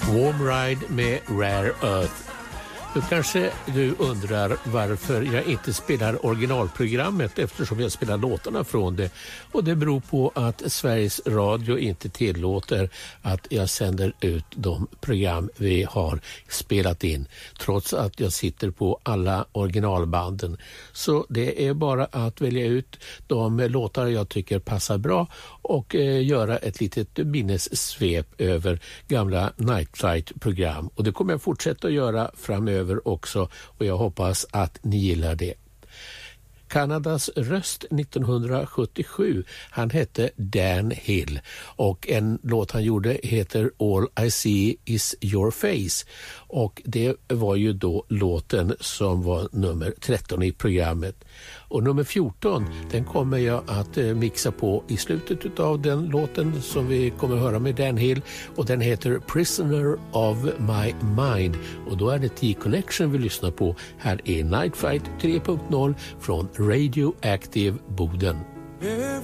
Warm Ride med Rare Earth. Då kanske du undrar varför jag inte spelar originalprogrammet eftersom jag spelar låtarna från det. Och det beror på att Sveriges Radio inte tillåter att jag sänder ut de program vi har spelat in. Trots att jag sitter på alla originalbanden. Så det är bara att välja ut de låtar jag tycker passar bra och göra ett litet minnessvep över gamla Night Flight-program. Och det kommer jag fortsätta att göra framöver också och jag hoppas att ni gillar det. Kanadas röst 1977, han hette Dan Hill och en låt han gjorde heter All I See Is Your Face och det var ju då låten som var nummer 13 i programmet. Och nummer 14, den kommer jag att mixa på i slutet av den låten som vi kommer att höra med Dan Hill och den heter Prisoner of My Mind och då är det T-Connection vi lyssnar på. Här är Night Flight 3.0 från Radioactive Boden.